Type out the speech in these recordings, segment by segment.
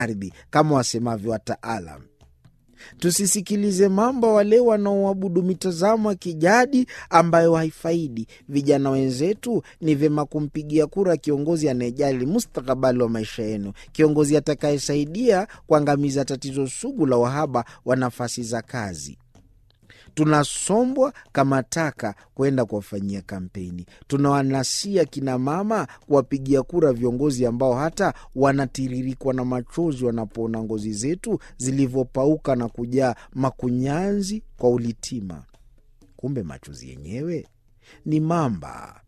ardhi kama wasemavyo wataalam. Tusisikilize mambo wale wanaoabudu mitazamo ya kijadi ambayo haifaidi. Vijana wenzetu, ni vyema kumpigia kura kiongozi anayejali mustakabali wa maisha yenu, kiongozi atakayesaidia kuangamiza tatizo sugu la uhaba wa nafasi za kazi. Tunasombwa kama taka kwenda kuwafanyia kampeni. Tunawanasia kina mama kuwapigia kura viongozi ambao hata wanatiririkwa na machozi wanapoona ngozi zetu zilivyopauka na kujaa makunyanzi kwa ulitima. Kumbe machozi yenyewe ni mamba.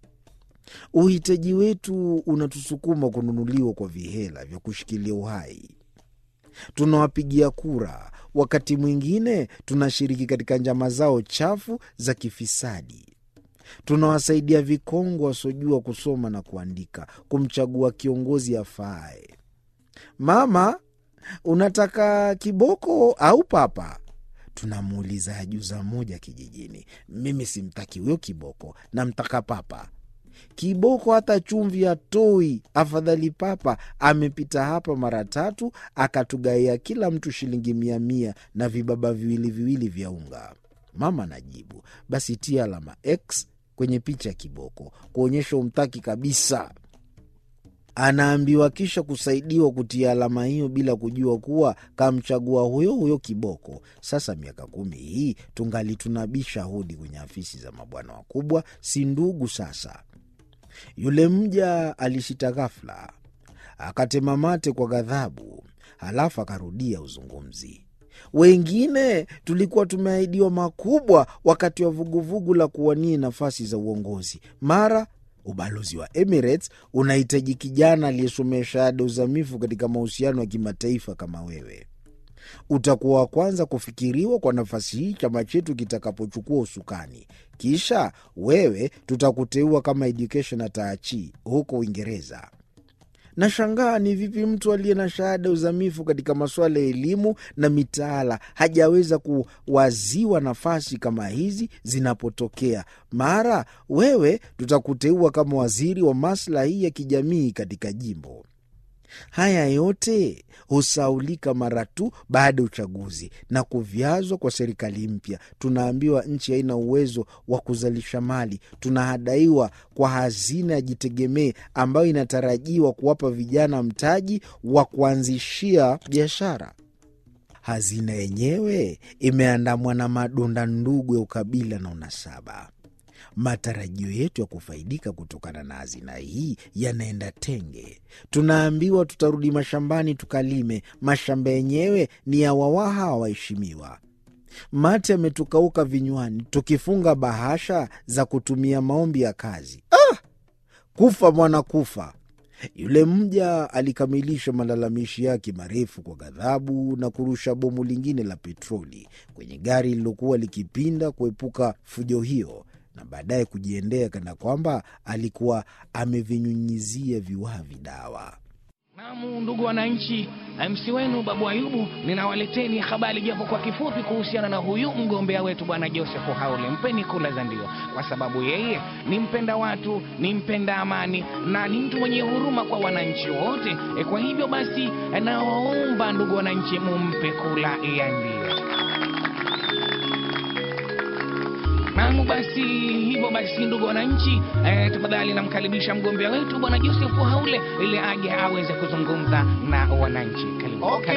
Uhitaji wetu unatusukuma kununuliwa kwa vihela vya kushikilia uhai. Tunawapigia kura, wakati mwingine tunashiriki katika njama zao chafu za kifisadi. Tunawasaidia vikongwe wasiojua kusoma na kuandika kumchagua kiongozi afaaye. Mama, unataka kiboko au papa? Tunamuuliza ajuza moja kijijini. Mimi simtaki huyo kiboko, namtaka papa. Kiboko hata chumvi hatoi, afadhali papa. Amepita hapa mara 3 akatugaia kila mtu shilingi 100 na vibaba viwili vya unga. Mama najibu, basi tia alama X kwenye picha ya kiboko kuonyesha umtaki kabisa. Anaambiwa kisha kusaidiwa kutia alama hiyo bila kujua kuwa kamchagua huyo kiboko. Sasa miaka 10 hii tungali tunabisha hodi kwenye afisi za mabwana wakubwa, si ndugu sasa. Yule mja alishita ghafla, akatema mate kwa ghadhabu, halafu akarudia uzungumzi. Wengine tulikuwa tumeahidiwa makubwa wakati wa vuguvugu la kuwania nafasi za uongozi. Mara ubalozi wa Emirates unahitaji kijana aliyesomea shahada uzamifu katika mahusiano ya kimataifa kama wewe. Utakuwa wa kwanza kufikiriwa kwa nafasi hii chama chetu kitakapochukua usukani. Kisha wewe tutakuteua kama education attachee huko Uingereza. Nashangaa ni vipi mtu aliye na shahada uzamifu katika masuala ya elimu na mitaala hajaweza kuwaziwa nafasi kama hizi zinapotokea. Mara wewe tutakuteua kama waziri wa maslahi ya kijamii katika jimbo. Haya yote husaulika mara tu baada ya uchaguzi na kuvyazwa kwa serikali mpya. Tunaambiwa nchi haina uwezo wa kuzalisha mali. Tunahadaiwa kwa hazina ya jitegemee ambayo inatarajiwa kuwapa vijana mtaji wa kuanzishia biashara. Hazina yenyewe imeandamwa na madonda ndugu ya ukabila na unasaba. Matarajio yetu ya kufaidika kutokana na hazina hii yanaenda tenge. Tunaambiwa tutarudi mashambani tukalime. Mashamba yenyewe ni ya wawaha waheshimiwa. Mate yametukauka vinywani tukifunga bahasha za kutumia maombi ya kazi. Kufa mwana kufa. Yule mja alikamilisha malalamishi yake marefu kwa ghadhabu na kurusha bomu lingine la petroli kwenye gari lililokuwa likipinda kuepuka fujo hiyo, na baadaye kujiendea kana kwamba alikuwa amevinyunyizia viwavi dawa. Naam, ndugu wananchi, MC wenu Babu Ayubu, ninawaleteni habari japo kwa kifupi kuhusiana na huyu mgombea wetu Bwana Joseph Haule. Mpeni kula za ndio, kwa sababu yeye ni mpenda watu, ni mpenda amani na ni mtu mwenye huruma kwa wananchi wote. Kwa hivyo basi naomba ndugu wananchi mumpe kula ya ndio. Naam, basi hivyo basi ndugu wananchi, tafadhali namkaribisha mgombea wetu Bwana Joseph Haule ili aje aweze kuzungumza na wananchi. Karibu.